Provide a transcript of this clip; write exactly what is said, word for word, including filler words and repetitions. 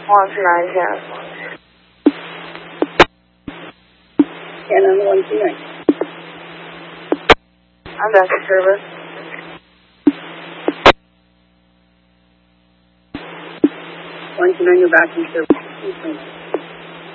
one two nine ten. Canon one two nine. I'm back in service. one two nine, you're back in service.